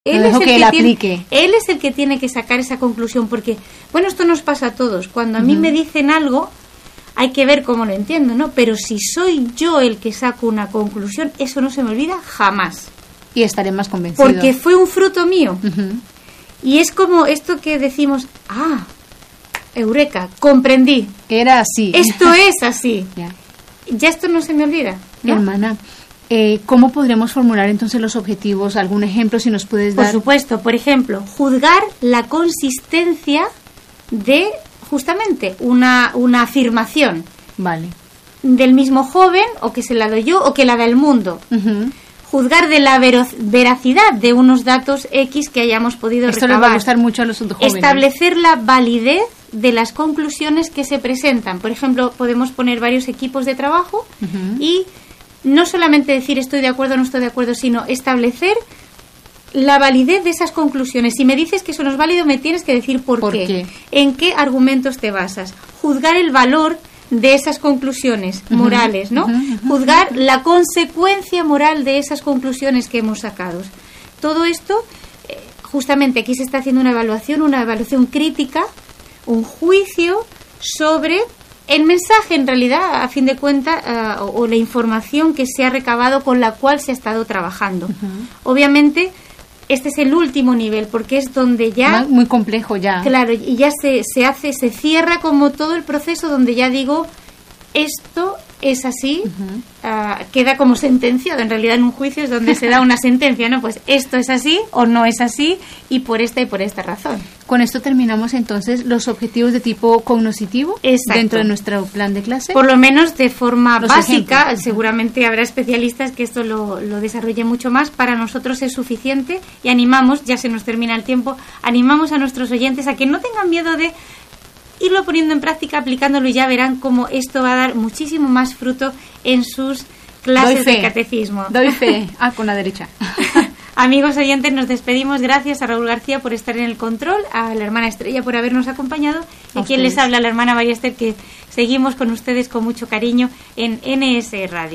Él es el que tiene que sacar esa conclusión, porque, bueno, esto nos pasa a todos. Cuando a mí me dicen algo, hay que ver cómo lo entiendo, ¿no? Pero si soy yo el que saco una conclusión, eso no se me olvida jamás. Y estaré más convencido. Porque fue un fruto mío. Y es como esto que decimos, eureka, comprendí. Era así. Esto es así. Ya esto no se me olvida, ¿no? Hermana, ¿cómo podremos formular entonces los objetivos? ¿Algún ejemplo si nos puedes dar? Por supuesto, por ejemplo, juzgar la consistencia de justamente una afirmación. Vale. Del mismo joven, o que se la doy yo, o que la da el mundo. Juzgar de la veracidad de unos datos X que hayamos podido recabar. Esto les va a gustar mucho a los jóvenes. Establecer la validez de las conclusiones que se presentan. Por ejemplo, podemos poner varios equipos de trabajo y no solamente decir estoy de acuerdo o no estoy de acuerdo, sino establecer la validez de esas conclusiones. Si me dices que eso no es válido, me tienes que decir por qué. ¿En qué argumentos te basas? Juzgar el valor de esas conclusiones morales, ¿no? Juzgar la consecuencia moral de esas conclusiones que hemos sacado. Todo esto, justamente aquí se está haciendo una evaluación crítica, un juicio sobre el mensaje, en realidad, a fin de cuentas, o la información que se ha recabado con la cual se ha estado trabajando. Obviamente, este es el último nivel, porque es donde ya... Muy complejo ya. Claro, y ya se cierra como todo el proceso donde ya digo, esto es así, queda como sentenciado. En realidad en un juicio es donde se da una sentencia, ¿no? Pues esto es así o no es así y por esta razón. Con esto terminamos entonces los objetivos de tipo cognoscitivo. Exacto. Dentro de nuestro plan de clase. Por lo menos de forma básica, ejemplos. Seguramente habrá especialistas que esto lo desarrollen mucho más. Para nosotros es suficiente y animamos, ya se nos termina el tiempo, animamos a nuestros oyentes a que no tengan miedo de irlo poniendo en práctica, aplicándolo, y ya verán cómo esto va a dar muchísimo más fruto en sus clases de catecismo. Doy fe. Con la derecha. Amigos oyentes, nos despedimos. Gracias a Raúl García por estar en el control, a la hermana Estrella por habernos acompañado, y a quien les habla, la hermana María Esther, que seguimos con ustedes con mucho cariño en NS Radio.